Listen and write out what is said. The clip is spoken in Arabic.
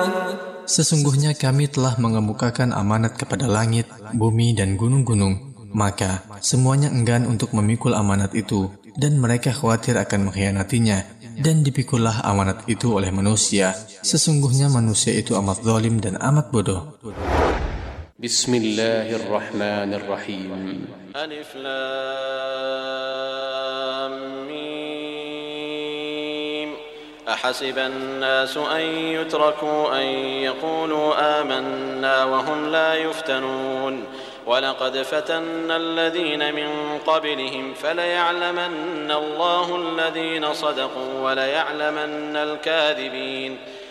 Sesungguhnya kami telah mengemukakan amanat kepada langit, bumi dan gunung-gunung. Maka semuanya enggan untuk memikul amanat itu, dan mereka khawatir akan mengkhianatinya. Dan dipikullah amanat itu oleh manusia. Sesungguhnya manusia itu amat zalim dan amat bodoh. Bismillahirrahmanirrahim. Alif Lam Mim. Ahasiba an-nasu an yutraku an yaqulu amanna wa hum la yuftanun. ولقد فتنا الذين من قبلهم فليعلمن الله الذين صدقوا وليعلمن الكاذبين